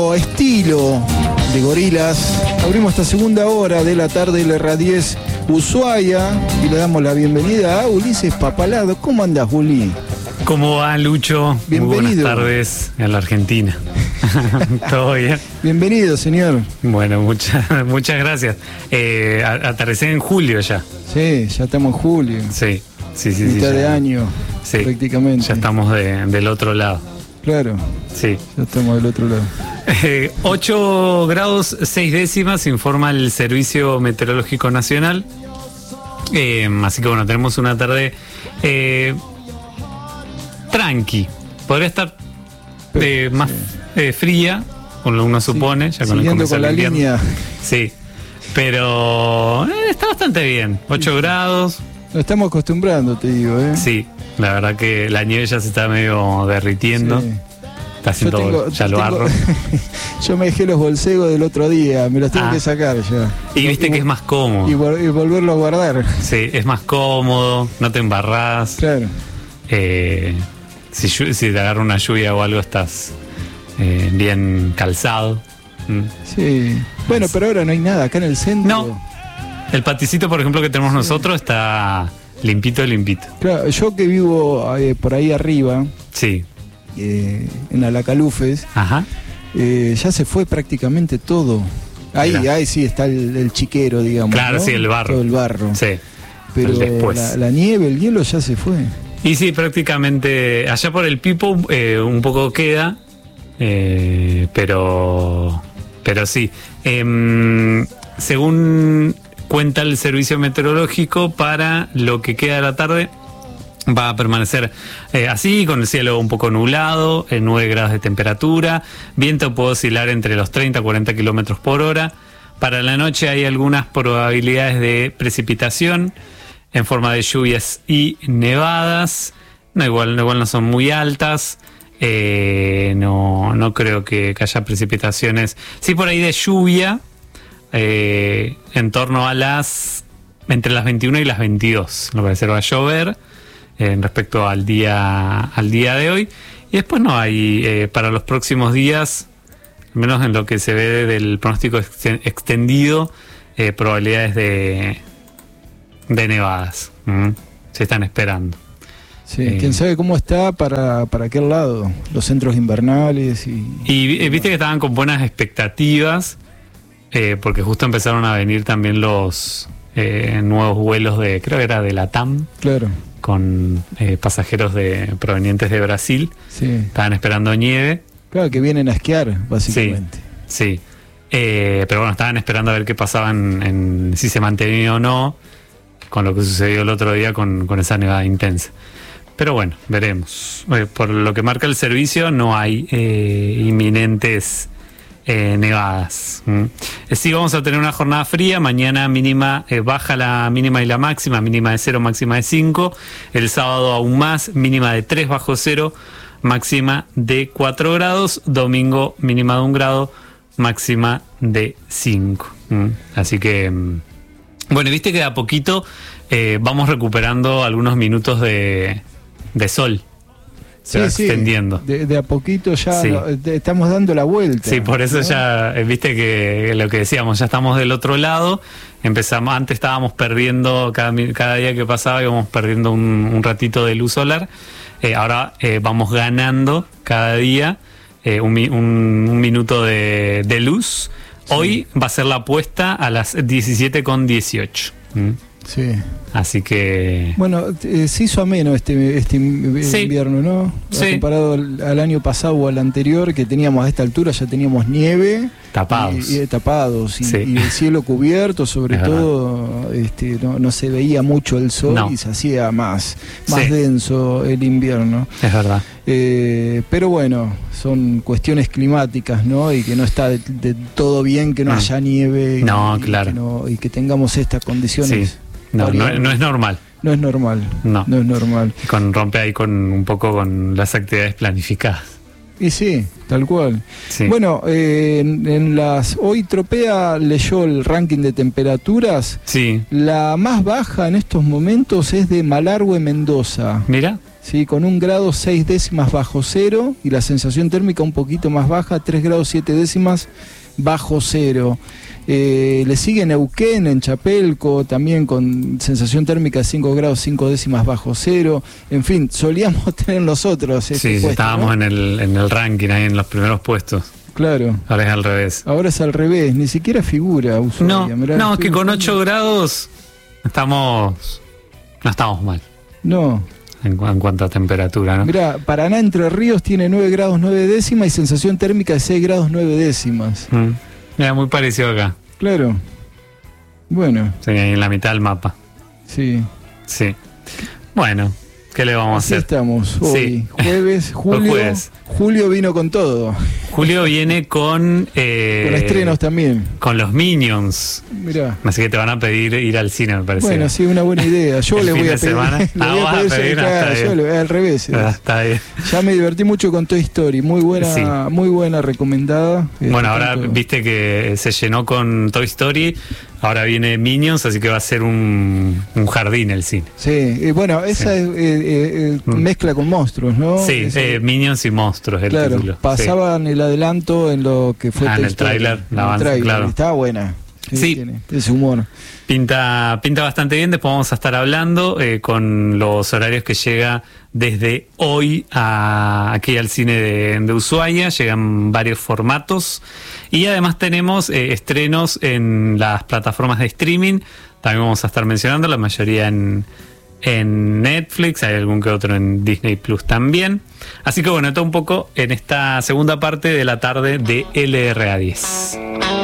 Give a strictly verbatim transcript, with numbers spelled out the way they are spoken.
Estilo de Gorilas. Abrimos esta segunda hora de la tarde de la diez Ushuaia y le damos la bienvenida a Ulises Papalado. ¿Cómo andas, Juli? ¿Cómo va, Lucho? Bienvenido. Muy buenas tardes en la Argentina. ¿Todo bien? Bienvenido, señor. Bueno, muchas muchas gracias. Eh, aterricé en julio ya. Sí, ya estamos en julio. Sí, sí, sí. Mitad sí, de ya. año, Sí, prácticamente. ya estamos de, del otro lado. Claro. Sí. Ya estamos del otro lado. Eh, ocho grados seis décimas, informa el Servicio Meteorológico Nacional. Eh, así que bueno, tenemos una tarde eh, tranqui. Podría estar eh, más sí. eh, fría, con lo uno supone, sí. ya con el Siguiendo comienzo con la del invierno. línea. Sí, pero eh, está bastante bien. ocho grados. Nos estamos acostumbrando, te digo, ¿eh? Sí, la verdad que la nieve ya se está medio derritiendo. Sí. Está haciendo Yo tengo- ya yo lo tengo- arro. Yo me dejé los bolsegos del otro día, me los tengo Ah. que sacar ya. Y viste que es más cómodo. Y, vol- y volverlo a guardar. Sí, es más cómodo, no te embarrás. Claro. Eh, si, llu- si te agarra una lluvia o algo, estás eh, bien calzado. Mm. Sí. Bueno, pero ahora no hay nada acá en el centro. No. El paticito, por ejemplo, que tenemos nosotros está limpito, limpito. Claro, yo que vivo eh, por ahí arriba, Sí. eh, en Alacalufes, Ajá. eh, ya se fue prácticamente todo. Ahí, Mirá. ahí sí está el, el chiquero, digamos. Claro, ¿no? sí, el barro. Todo el barro. Sí. Pero el después. la, la nieve, el hielo ya se fue. Y sí, prácticamente allá por el Pipo eh, un poco queda, eh, pero, pero sí. Em, según cuenta el servicio meteorológico, para lo que queda de la tarde va a permanecer eh, así, con el cielo un poco nublado, en nueve grados de temperatura, viento puede oscilar entre los treinta a cuarenta kilómetros por hora. Para la noche hay algunas probabilidades de precipitación en forma de lluvias y nevadas. No, igual, igual no son muy altas. Eh, no, no creo que, que haya precipitaciones. Sí, por ahí de lluvia, eh, en torno a las entre las veintiuna y las veintidós. Lo que va a llover eh, respecto al día al día de hoy. Y después no hay eh, para los próximos días, al menos en lo que se ve del pronóstico ex- extendido, eh, probabilidades de de nevadas. ¿Mm? Se están esperando. Sí, Eh. quién sabe cómo está para, para aquel lado, los centros invernales y... Y eh, viste que estaban con buenas expectativas, eh, porque justo empezaron a venir también los eh, nuevos vuelos de, creo que era de LATAM, Claro, con eh, pasajeros de provenientes de Brasil. sí. Estaban esperando nieve. Claro, que vienen a esquiar, básicamente. Sí. Eh, pero bueno, estaban esperando a ver qué pasaba en, en si se mantenía o no, con lo que sucedió el otro día con, con esa nevada intensa. Pero bueno, veremos. Eh, por lo que marca el servicio, no hay eh, inminentes eh, nevadas. ¿Mm? Eh, sí, vamos a tener una jornada fría. Mañana mínima, eh, baja la mínima y la máxima, mínima de cero, máxima de cinco. El sábado aún más, mínima de tres bajo cero, máxima de cuatro grados. Domingo mínima de un grado, máxima de cinco. ¿Mm? Así que, mm, bueno, viste que de a poquito eh, vamos recuperando algunos minutos de, de sol. Se va extendiendo. De, de a poquito ya Sí. no, de- estamos dando la vuelta. Sí, por eso ¿no? ya, eh, viste que lo que decíamos, ya estamos del otro lado. Empezamos, antes estábamos perdiendo, cada, mi- cada día que pasaba íbamos perdiendo un, un ratito de luz solar. Eh, ahora eh, vamos ganando cada día eh, un, mi- un- un minuto de, de luz. Hoy va a ser la apuesta a las diecisiete con dieciocho. ¿Mm? Sí. Así que... Bueno, eh, se hizo ameno este, este in- Sí. invierno, ¿no? Sí. Comparado al, al año pasado o al anterior, que teníamos a esta altura, ya teníamos nieve. Tapados. Y, y tapados. Y, Sí. y el cielo cubierto, sobre Es todo, este, no, no se veía mucho el sol No. y se hacía más, más Sí. denso el invierno. Es verdad. Eh, pero bueno, son cuestiones climáticas, ¿no? Y que no está de, de todo bien que no Mm. haya nieve. Y, No, y claro. que no- y que tengamos estas condiciones. Sí. No, no, no es normal. No es normal. No. No es normal. Con, rompe ahí con un poco con las actividades planificadas. Y sí, tal cual. Sí. Bueno, eh, en, en las hoy Tropea leyó el ranking de temperaturas. Sí. La más baja en estos momentos es de Malargüe, Mendoza. Mira. Sí, con un grado seis décimas bajo cero y la sensación térmica un poquito más baja, tres grados siete décimas bajo cero. Eh, le sigue Neuquén, en Chapelco, también con sensación térmica de cinco grados cinco décimas bajo cero. En fin, solíamos tener nosotros este Sí, puesto, estábamos ¿no? en el, en el ranking, ahí en los primeros puestos. Claro. Ahora es al revés. Ahora es al revés, ni siquiera figura Ushuaia. No, Mirá, no, es estoy que con buscando. ocho grados estamos, no estamos mal No, en, cu- en cuanto a temperatura, ¿no? mirá, Paraná Entre Ríos tiene nueve grados nueve décimas y sensación térmica de seis grados nueve décimas. Mm. Mira, muy parecido acá. Claro. Bueno, Sí, ahí en la mitad del mapa. sí. Sí. Bueno, ¿qué le vamos Así a hacer? estamos hoy, Sí. jueves, julio. jueves. Julio vino con todo, Julio viene con... eh, con estrenos también. con los Minions. Mirá. Así que te van a pedir ir al cine, me parece. Bueno, sí, una buena idea. Yo El le fin voy a de pedir. semana. le Ah, voy a vas a pedir, pedir, claro, ah, está yo bien. le voy al revés. Ah, está bien. Ya me divertí mucho con Toy Story. Muy buena, Sí. muy buena recomendada. Este, Bueno, ahora tanto- viste que se llenó con Toy Story, ahora viene Minions, así que va a ser un, un jardín el cine. Sí, eh, bueno, esa Sí. es, eh, eh, eh, Mm. mezcla con monstruos, ¿no? Sí, Eso- eh, Minions y Monstruos, el claro, título. pasaban el adelanto en lo que fue Ah, en Toy el Story. tráiler, En la el avance, tráiler, claro. Estaba buena. Sí. Tiene ese humor. Pinta, pinta bastante bien. Después vamos a estar hablando eh, con los horarios que llega desde hoy a, aquí al cine de, de Ushuaia. Llegan varios formatos y además tenemos eh, estrenos en las plataformas de streaming. También vamos a estar mencionando la mayoría en, en Netflix, hay algún que otro en Disney Plus también. Así que bueno, todo un poco en esta segunda parte de la tarde de L R A diez.